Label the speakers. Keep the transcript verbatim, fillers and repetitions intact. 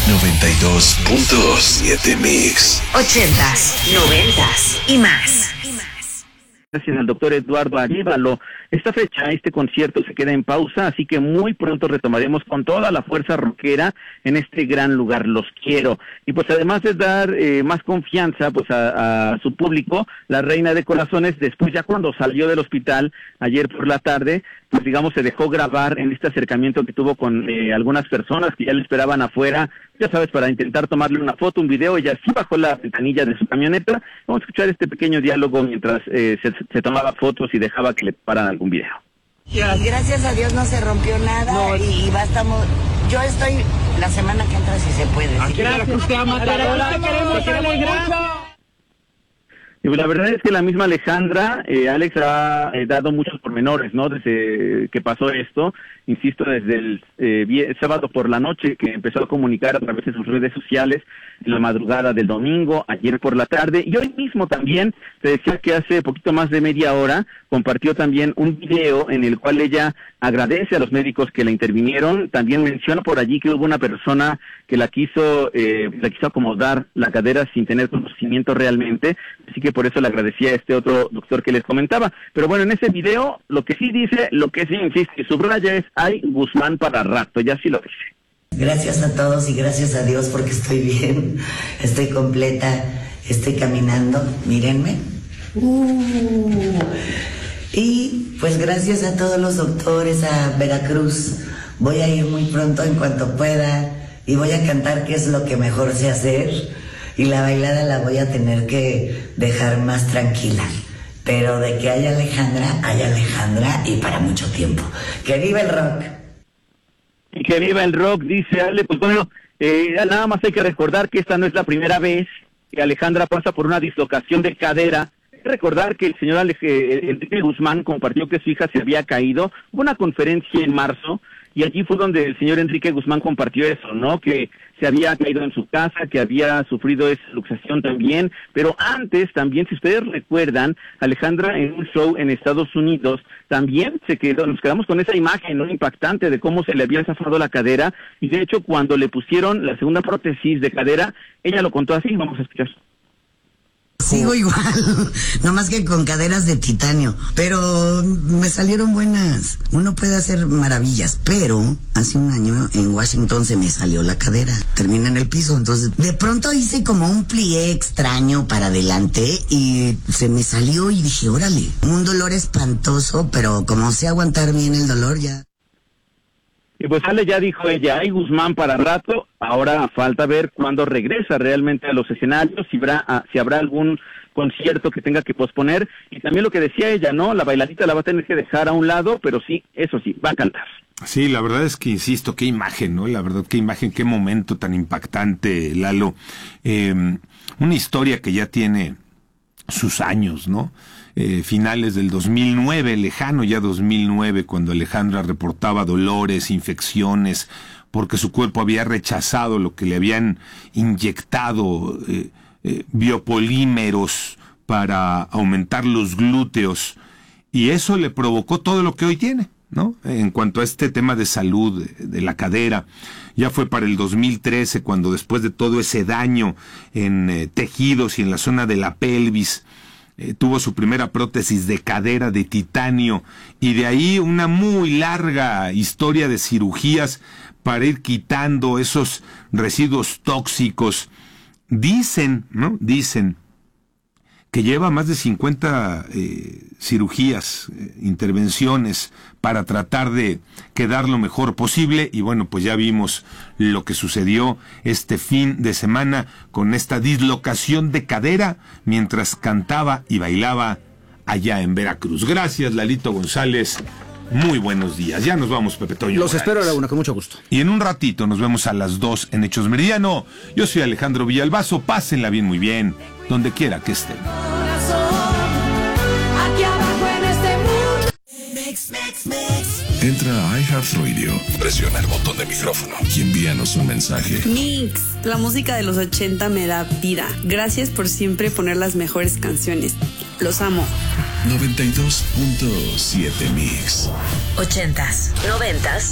Speaker 1: noventa y dos punto siete Mix.
Speaker 2: Ochentas, noventas y más.
Speaker 3: Gracias al doctor Eduardo Arévalo. Esta fecha, este concierto se queda en pausa, así que muy pronto retomaremos con toda la fuerza rockera en este gran lugar. Los quiero. Y pues además de dar eh, más confianza pues a, a su público, la Reina de Corazones, después ya cuando salió del hospital ayer por la tarde, pues digamos se dejó grabar en este acercamiento que tuvo con eh, algunas personas que ya le esperaban afuera, ya sabes, para intentar tomarle una foto, un video. Ella sí bajó la ventanilla de su camioneta. Vamos a escuchar este pequeño diálogo mientras eh, se, se tomaba fotos y dejaba que le pararan algún video.
Speaker 4: Gracias a Dios no se rompió nada no, y bastamos. Yo estoy la semana que entra si se puede.
Speaker 3: ¿Sí? Gracias, usted ama Matadora, queremos, queremos mucho. Y la verdad es que la misma Alejandra, eh, Alex ha eh, dado muchos pormenores, ¿no? Desde que pasó esto, insisto, desde el eh, sábado por la noche que empezó a comunicar a través de sus redes sociales, en la madrugada del domingo, ayer por la tarde, y hoy mismo también, te decía que hace poquito más de media hora, compartió también un video en el cual ella agradece a los médicos que la intervinieron. También menciona por allí que hubo una persona que la quiso, eh, la quiso acomodar la cadera sin tener conocimiento realmente, así que por eso le agradecía a este otro doctor que les comentaba. Pero bueno, en ese video, lo que sí dice, lo que sí insiste y subraya es, hay Guzmán para rato, ya sí lo dice.
Speaker 4: Gracias a todos y gracias a Dios porque estoy bien, estoy completa, estoy caminando, mírenme. Uh, y pues gracias a todos los doctores, a Veracruz, voy a ir muy pronto en cuanto pueda y voy a cantar, que es lo que mejor sé hacer, y la bailada la voy a tener que dejar más tranquila. Pero de que haya Alejandra, hay Alejandra y para mucho tiempo. ¡Que viva el rock!
Speaker 3: Y que viva el rock, dice Ale. Pues bueno, eh, nada más hay que recordar que esta no es la primera vez que Alejandra pasa por una dislocación de cadera. Hay que recordar que el señor Aleje, Enrique Guzmán compartió que su hija se había caído. Hubo una conferencia en marzo y allí fue donde el señor Enrique Guzmán compartió eso, ¿no? Que se había caído en su casa, que había sufrido esa luxación también, pero antes también, si ustedes recuerdan, Alejandra en un show en Estados Unidos también se quedó, nos quedamos con esa imagen, ¿no? Impactante de cómo se le había zafado la cadera, y de hecho cuando le pusieron la segunda prótesis de cadera, ella lo contó así. Vamos a escuchar.
Speaker 4: Sigo igual, nomás que con caderas de titanio, pero me salieron buenas. Uno puede hacer maravillas, pero hace un año en Washington se me salió la cadera, termina en el piso, entonces de pronto hice como un plié extraño para adelante y se me salió y dije, órale, un dolor espantoso, pero como sé aguantar bien el dolor ya.
Speaker 3: Y pues Ale, ya dijo ella, hay Guzmán para rato. Ahora falta ver cuándo regresa realmente a los escenarios, si habrá, si habrá algún concierto que tenga que posponer. Y también lo que decía ella, ¿no? La bailarita la va a tener que dejar a un lado, pero sí, eso sí, va a cantar.
Speaker 5: Sí, la verdad es que, insisto, qué imagen, ¿no? La verdad, qué imagen, qué momento tan impactante, Lalo. Eh, una historia que ya tiene sus años, ¿no? Eh, finales del dos mil nueve, lejano ya dos mil nueve, cuando Alejandra reportaba dolores, infecciones, porque su cuerpo había rechazado lo que le habían inyectado, eh, eh, biopolímeros para aumentar los glúteos, y eso le provocó todo lo que hoy tiene, ¿no? En cuanto a este tema de salud, de, de la cadera. Ya fue para el dos mil trece, cuando después de todo ese daño en eh, tejidos y en la zona de la pelvis, Eh, tuvo su primera prótesis de cadera de titanio, y de ahí una muy larga historia de cirugías para ir quitando esos residuos tóxicos. Dicen, ¿no? Dicen que lleva más de cincuenta eh, cirugías, eh, intervenciones para tratar de quedar lo mejor posible, y bueno, pues ya vimos lo que sucedió este fin de semana con esta dislocación de cadera mientras cantaba y bailaba allá en Veracruz. Gracias, Lalito González. Muy buenos días. Ya nos vamos, Pepe Toño.
Speaker 6: Los espero a la una, con mucho gusto.
Speaker 5: Y en un ratito nos vemos a las dos en Hechos Meridiano. Yo soy Alejandro Villalbazo. Pásenla bien, muy bien, donde quiera que estén.
Speaker 1: Entra a iHeartRadio, presiona el botón de micrófono y envíanos un mensaje.
Speaker 7: Mix, la música de los ochenta me da vida. Gracias por siempre poner las mejores canciones. Los amo.
Speaker 1: noventa y dos punto siete Mix.
Speaker 2: Ochentas, noventas